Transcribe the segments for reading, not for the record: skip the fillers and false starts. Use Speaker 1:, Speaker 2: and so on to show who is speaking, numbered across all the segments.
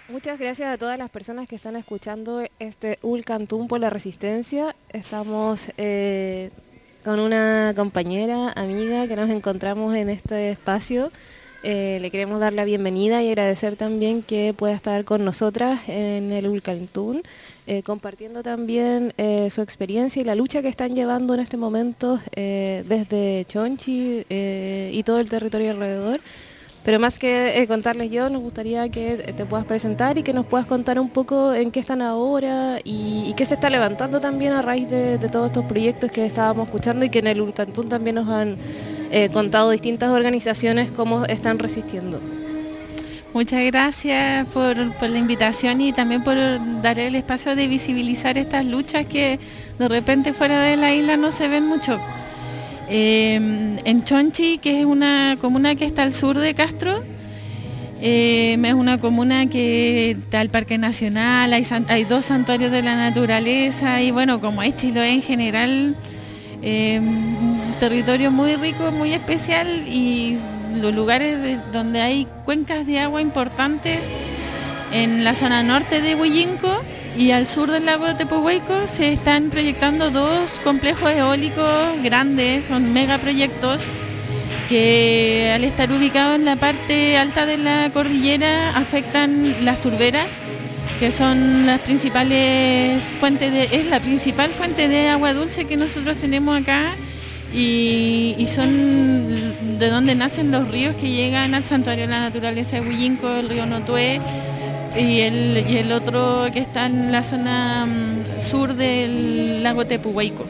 Speaker 1: Muchas gracias a todas las personas que están escuchando este Ulcantún por la Resistencia. Estamos con una compañera, amiga, que nos encontramos en este espacio. Le queremos dar la bienvenida y agradecer también que pueda estar con nosotras en el Ulcantún, compartiendo también su experiencia y la lucha que están llevando en este momento desde Chonchi y todo el territorio alrededor. Pero más que contarles yo, nos gustaría que te puedas presentar y que nos puedas contar un poco en qué están ahora y qué se está levantando también a raíz de todos estos proyectos que estábamos escuchando y que en el Ulcantún también nos han contado distintas organizaciones cómo están resistiendo.
Speaker 2: Muchas gracias por la invitación y también por dar el espacio de visibilizar estas luchas que de repente fuera de la isla no se ven mucho. En Chonchi, que es una comuna que está al sur de Castro, es una comuna que está el Parque Nacional, hay dos santuarios de la naturaleza y bueno, como es Chiloé en general, un territorio muy rico, muy especial y los lugares donde hay cuencas de agua importantes en la zona norte de Huillinco y al sur del lago de Tepuhueco se están proyectando dos complejos eólicos grandes, son megaproyectos que al estar ubicados en la parte alta de la cordillera afectan las turberas, que son las principales es la principal fuente de agua dulce que nosotros tenemos acá y son de donde nacen los ríos que llegan al Santuario de la Naturaleza de Huillinco, el río Notué y el otro que está en la zona sur del lago Tepuhueco.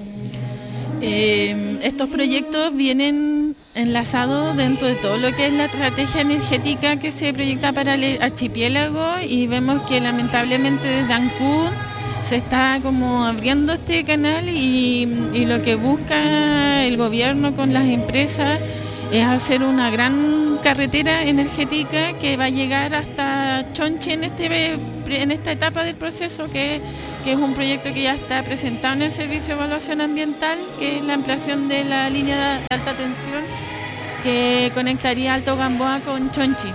Speaker 2: Estos proyectos vienen enlazados dentro de todo lo que es la estrategia energética que se proyecta para el archipiélago y vemos que lamentablemente desde Ancud se está como abriendo este canal y lo que busca el gobierno con las empresas es hacer una gran carretera energética que va a llegar hasta Chonchi en esta etapa del proceso que es un proyecto que ya está presentado en el Servicio de Evaluación Ambiental, que es la ampliación de la línea de alta tensión que conectaría Alto Gamboa con Chonchi.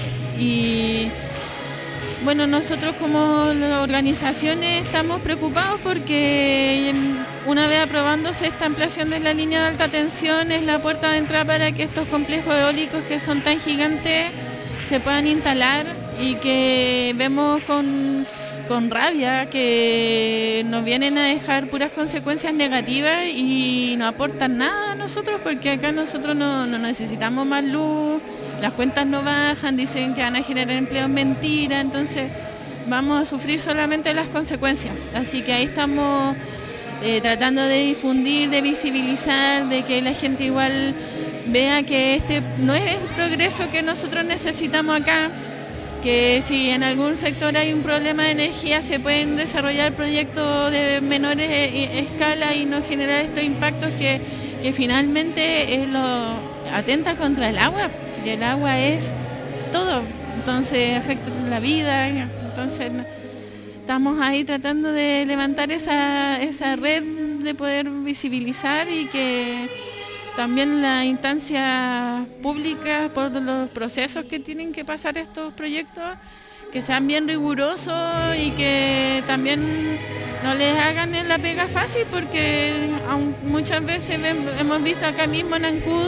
Speaker 2: Y bueno, nosotros como organizaciones estamos preocupados porque una vez aprobándose esta ampliación de la línea de alta tensión es la puerta de entrada para que estos complejos eólicos que son tan gigantes se puedan instalar y que vemos con rabia que nos vienen a dejar puras consecuencias negativas y no aportan nada a nosotros porque acá nosotros no necesitamos más luz, las cuentas no bajan, dicen que van a generar empleo en mentira, entonces vamos a sufrir solamente las consecuencias. Así que ahí estamos tratando de difundir, de visibilizar, de que la gente igual vea que este no es el progreso que nosotros necesitamos acá, que si en algún sector hay un problema de energía se pueden desarrollar proyectos de menores escala y no generar estos impactos que finalmente atenta contra el agua y el agua es todo, entonces afecta la vida, entonces estamos ahí tratando de levantar esa red de poder visibilizar y que también las instancias públicas por los procesos que tienen que pasar estos proyectos, que sean bien rigurosos y que también no les hagan la pega fácil, porque muchas veces hemos visto acá mismo en Ancud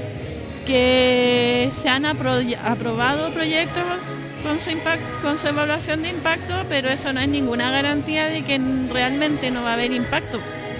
Speaker 2: que se han aprobado proyectos con su evaluación de impacto, pero eso no es ninguna garantía de que realmente no va a haber impacto.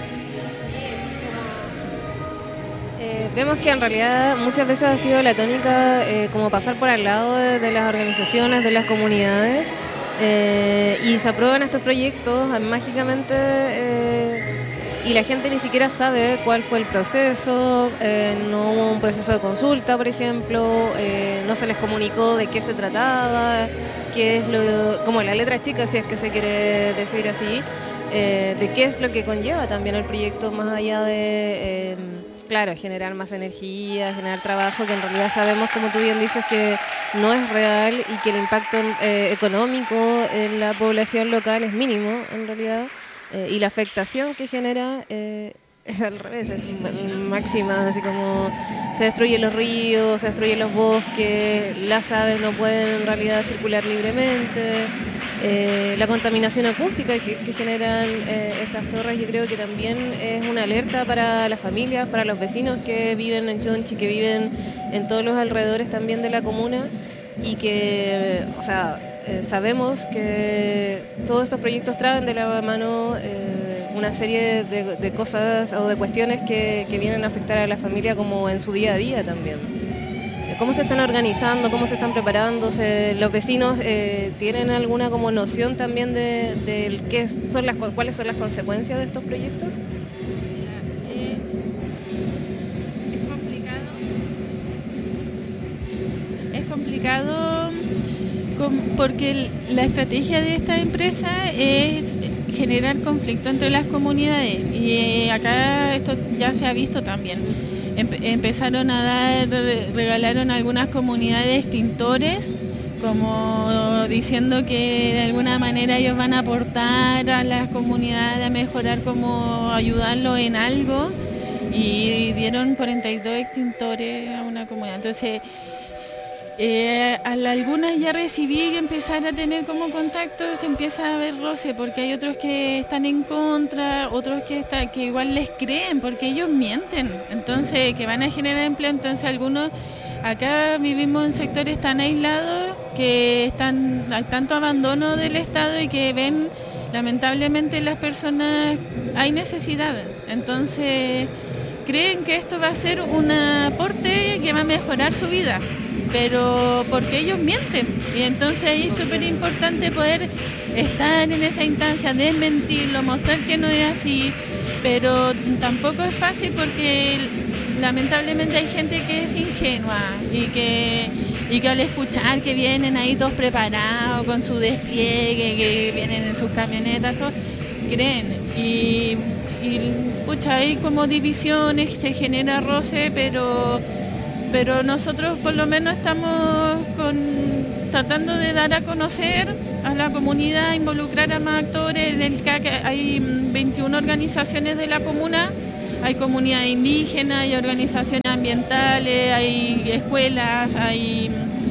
Speaker 1: Vemos que en realidad muchas veces ha sido la tónica como pasar por al lado de las organizaciones, de las comunidades y se aprueban estos proyectos mágicamente y la gente ni siquiera sabe cuál fue el proceso, no hubo un proceso de consulta, por ejemplo, no se les comunicó de qué se trataba, qué es como la letra chica, si es que se quiere decir así, de qué es lo que conlleva también el proyecto más allá de... claro, generar más energía, generar trabajo, que en realidad sabemos, como tú bien dices, que no es real y que el impacto económico en la población local es mínimo, en realidad, y la afectación que genera es al revés, es máxima, así como se destruyen los ríos, se destruyen los bosques, las aves no pueden en realidad circular libremente, la contaminación acústica que generan estas torres, yo creo que también es una alerta para las familias, para los vecinos que viven en Chonchi, que viven en todos los alrededores también de la comuna, y que, o sea, sabemos que todos estos proyectos traen de la mano una serie de cosas o de cuestiones que vienen a afectar a la familia como en su día a día también. ¿Cómo se están organizando? ¿Cómo se están preparando? ¿Los vecinos tienen alguna como noción también de cuáles son las consecuencias de estos proyectos?
Speaker 2: Es complicado porque la estrategia de esta empresa es generar conflicto entre las comunidades, y acá esto ya se ha visto también. Empezaron a regalaron a algunas comunidades extintores, como diciendo que de alguna manera ellos van a aportar a las comunidades a mejorar, como ayudarlo en algo, y dieron 42 extintores a una comunidad. Entonces, algunas ya recibí y empezar a tener como contacto, se empieza a ver roce, porque hay otros que están en contra, otros que igual les creen, porque ellos mienten, entonces que van a generar empleo. Entonces algunos, acá vivimos en sectores tan aislados que hay tanto abandono del Estado y que ven, lamentablemente las personas, hay necesidad, entonces creen que esto va a ser un aporte que va a mejorar su vida, pero porque ellos mienten, y entonces ahí es súper importante poder estar en esa instancia, desmentirlo, mostrar que no es así, pero tampoco es fácil porque lamentablemente hay gente que es ingenua y que al escuchar que vienen ahí todos preparados con su despliegue, que vienen en sus camionetas, todos creen, y pucha, hay como divisiones, se genera roce, pero nosotros por lo menos estamos tratando de dar a conocer a la comunidad, involucrar a más actores. En el CAC hay 21 organizaciones de la comuna, hay comunidad indígena, hay organizaciones ambientales, hay escuelas, hay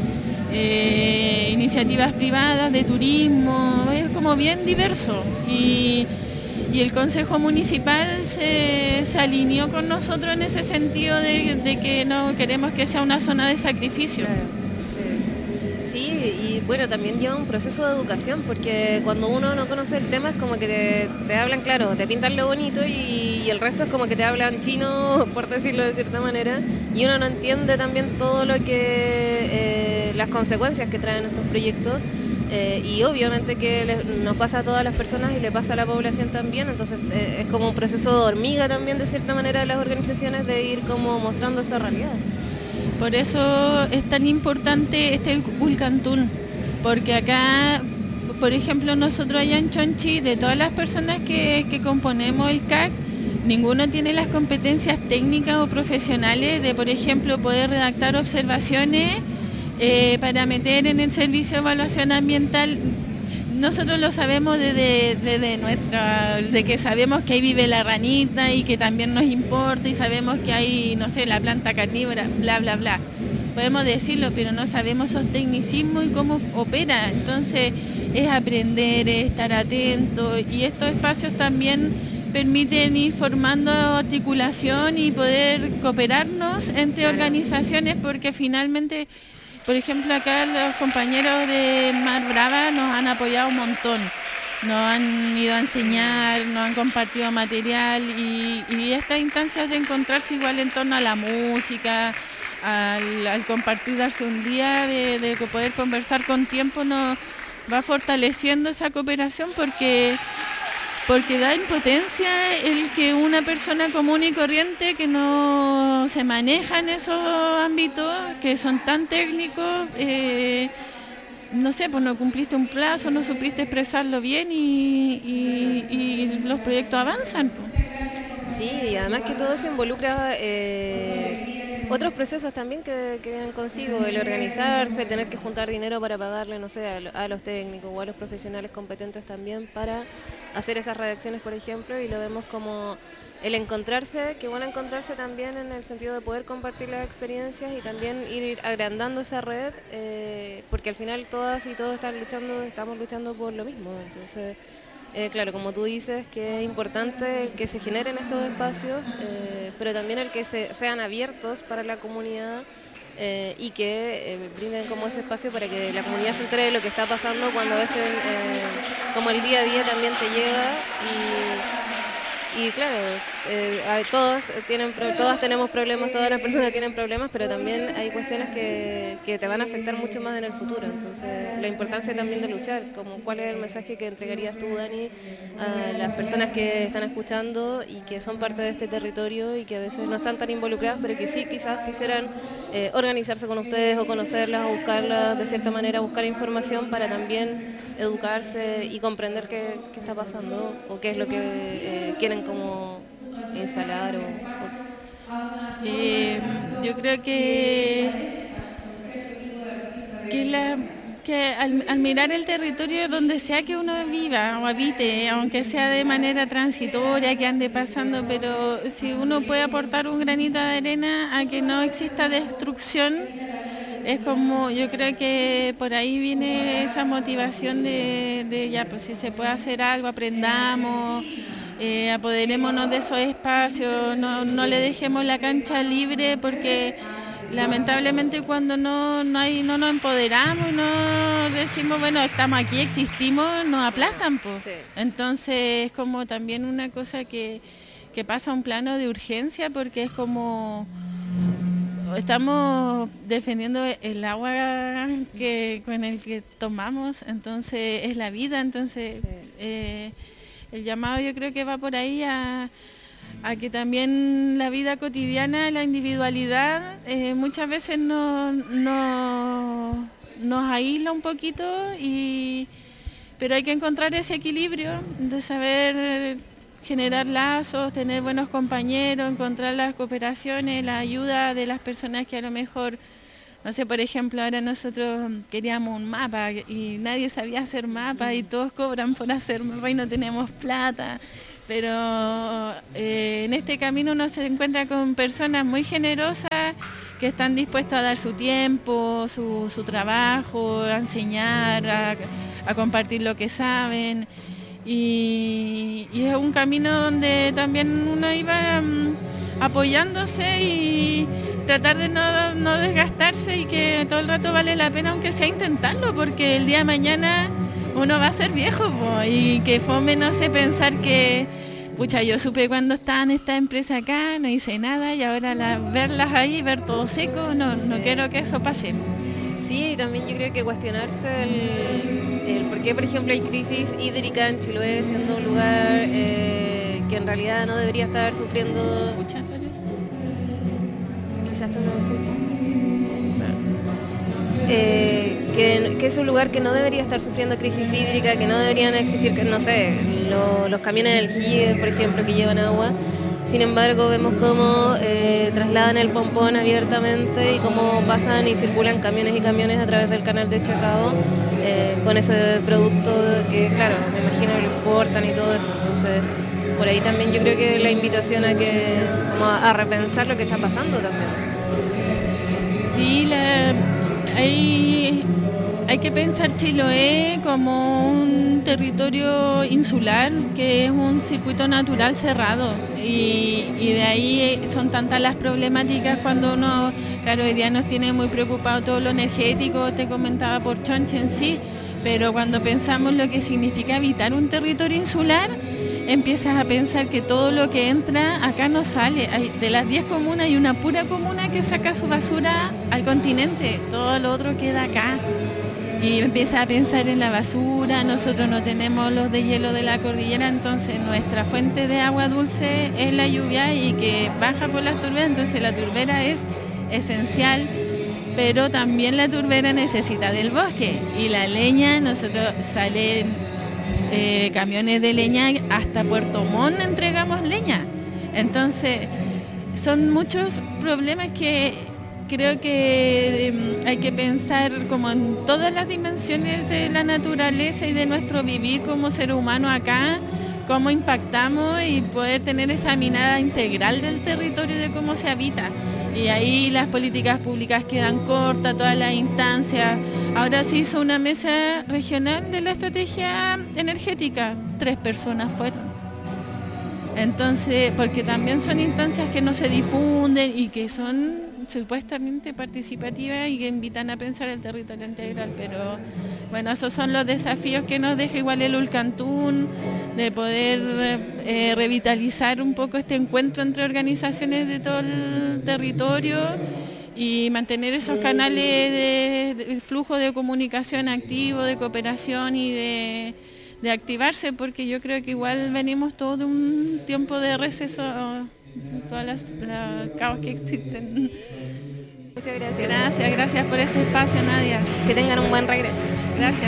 Speaker 2: iniciativas privadas de turismo, es como bien diverso. Y el Consejo Municipal se alineó con nosotros en ese sentido de que no queremos que sea una zona de sacrificio.
Speaker 1: Claro, sí. Sí, y bueno, también lleva un proceso de educación, porque cuando uno no conoce el tema es como que te hablan, claro, te pintan lo bonito y el resto es como que te hablan chino, por decirlo de cierta manera, y uno no entiende también todo lo que las consecuencias que traen estos proyectos. Y obviamente que nos pasa a todas las personas y le pasa a la población también, entonces es como un proceso de hormiga también de cierta manera de las organizaciones de ir como mostrando esa realidad.
Speaker 2: Por eso es tan importante este Ulcantún, porque acá, por ejemplo, nosotros allá en Chonchi, de todas las personas que componemos el CAC, ninguno tiene las competencias técnicas o profesionales de, por ejemplo, poder redactar observaciones para meter en el servicio de evaluación ambiental. Nosotros lo sabemos de que sabemos que ahí vive la ranita y que también nos importa, y sabemos que hay, no sé, la planta carnívora, bla, bla, bla. Podemos decirlo, pero no sabemos esos tecnicismos y cómo opera. Entonces es aprender, es estar atento, y estos espacios también permiten ir formando articulación y poder cooperarnos entre organizaciones, porque finalmente, por ejemplo, acá los compañeros de Mar Brava nos han apoyado un montón, nos han ido a enseñar, nos han compartido material, y estas instancias de encontrarse igual en torno a la música, al compartir, darse un día de poder conversar con tiempo, nos va fortaleciendo esa cooperación, porque da impotencia el que una persona común y corriente que no se maneja en esos ámbitos, que son tan técnicos, no sé, pues no cumpliste un plazo, no supiste expresarlo bien, y los proyectos avanzan, pues.
Speaker 1: Sí, y además que todo eso involucra Otros procesos también que vienen consigo, el organizarse, tener que juntar dinero para pagarle, no sé, a los técnicos o a los profesionales competentes también para hacer esas redacciones, por ejemplo, y lo vemos como el encontrarse, que bueno encontrarse también en el sentido de poder compartir las experiencias y también ir agrandando esa red, porque al final todas y todos estamos luchando por lo mismo, entonces... claro, como tú dices, que es importante el que se generen estos espacios, pero también el que sean abiertos para la comunidad y que brinden como ese espacio para que la comunidad se entere de lo que está pasando cuando a veces como el día a día también te llega y claro, todas tenemos problemas, todas las personas tienen problemas, pero también hay cuestiones que te van a afectar mucho más en el futuro. Entonces, la importancia también de luchar, como cuál es el mensaje que entregarías tú, Dani, a las personas que están escuchando y que son parte de este territorio y que a veces no están tan involucradas, pero que sí quizás quisieran organizarse con ustedes o conocerlas o buscarlas de cierta manera, buscar información para también educarse y comprender qué está pasando o qué es lo que quieren como instalar
Speaker 2: yo creo que al mirar el territorio donde sea que uno viva o habite, aunque sea de manera transitoria, que ande pasando, pero si uno puede aportar un granito de arena a que no exista destrucción, es como, yo creo que por ahí viene esa motivación de ya, pues si se puede hacer algo, aprendamos, apoderémonos de esos espacios, no le dejemos la cancha libre porque lamentablemente cuando no nos empoderamos y no decimos, bueno, estamos aquí, existimos, nos aplastan, pues. Sí. Entonces es como también una cosa que pasa a un plano de urgencia porque es como... Estamos defendiendo el agua con el que tomamos, entonces es la vida, entonces sí. El llamado yo creo que va por ahí a que también la vida cotidiana, la individualidad, muchas veces nos aísla un poquito, pero hay que encontrar ese equilibrio de saber generar lazos, tener buenos compañeros, encontrar las cooperaciones, la ayuda de las personas que a lo mejor, no sé, por ejemplo, ahora nosotros queríamos un mapa y nadie sabía hacer mapa y todos cobran por hacer mapa y no tenemos plata. Pero en este camino uno se encuentra con personas muy generosas que están dispuestas a dar su tiempo, su trabajo, a enseñar, a compartir lo que saben. Y es un camino donde también uno iba apoyándose y tratar de no desgastarse y que todo el rato vale la pena aunque sea intentarlo, porque el día de mañana uno va a ser viejo, y que fome, no sé, pensar que pucha, yo supe cuando estaba en esta empresa acá, no hice nada y ahora verlas ahí, ver todo seco, no quiero que eso pase.
Speaker 1: Sí, y también yo creo que cuestionarse el por qué, por ejemplo, hay crisis hídrica en Chiloé, siendo un lugar que en realidad no debería estar sufriendo...
Speaker 2: ¿Escuchas, parece?
Speaker 1: Quizás tú no lo escuchas. Que es un lugar que no debería estar sufriendo crisis hídrica, que no deberían existir, no sé, los camiones del GIE, por ejemplo, que llevan agua. Sin embargo, vemos cómo trasladan el pompón abiertamente y cómo pasan y circulan camiones y camiones a través del canal de Chacao con ese producto que, claro, me imagino que lo exportan y todo eso. Entonces, por ahí también yo creo que la invitación a que como a repensar lo que está pasando también.
Speaker 2: Sí, hay que pensar Chiloé como un territorio insular, que es un circuito natural cerrado y de ahí son tantas las problemáticas cuando uno, claro, hoy día nos tiene muy preocupado todo lo energético, te comentaba por Chonche en sí, pero cuando pensamos lo que significa habitar un territorio insular, empiezas a pensar que todo lo que entra acá no sale. De las 10 comunas hay una pura comuna que saca su basura al continente, todo lo otro queda acá. Y empiezas a pensar en la basura, nosotros no tenemos los de hielo de la cordillera, entonces nuestra fuente de agua dulce es la lluvia y que baja por las turberas, entonces la turbera es esencial, pero también la turbera necesita del bosque y la leña, nosotros salen camiones de leña hasta Puerto Montt entregamos leña. Entonces, son muchos problemas que creo que hay que pensar como en todas las dimensiones de la naturaleza y de nuestro vivir como ser humano acá, cómo impactamos y poder tener esa mirada integral del territorio de cómo se habita. Y ahí las políticas públicas quedan cortas, todas las instancias. Ahora se hizo una mesa regional de la estrategia energética, 3 personas fueron. Entonces, porque también son instancias que no se difunden y que son supuestamente participativas y que invitan a pensar el territorio integral, pero bueno, esos son los desafíos que nos deja igual el Ulcantún, de poder revitalizar un poco este encuentro entre organizaciones de todo el territorio y mantener esos canales de flujo de comunicación activo, de cooperación y de activarse, porque yo creo que igual venimos todos de un tiempo de receso, todas las caos que existen.
Speaker 1: Muchas gracias.
Speaker 2: Gracias por este espacio, Nadia.
Speaker 1: Que tengan un buen regreso.
Speaker 2: Gracias.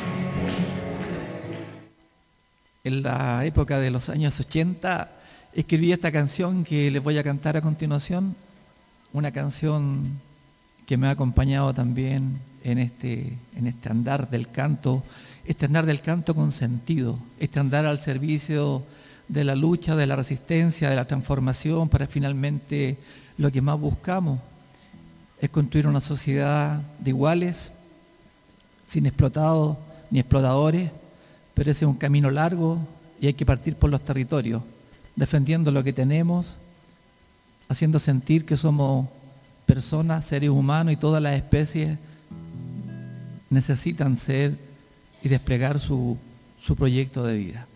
Speaker 3: En la época de los años 80 escribí esta canción que les voy a cantar a continuación, una canción que me ha acompañado también en este andar del canto, este andar del canto con sentido, este andar al servicio de la lucha, de la resistencia, de la transformación, para finalmente lo que más buscamos es construir una sociedad de iguales, sin explotados ni explotadores, pero ese es un camino largo y hay que partir por los territorios, defendiendo lo que tenemos, haciendo sentir que somos personas, seres humanos, y todas las especies necesitan ser y desplegar su proyecto de vida.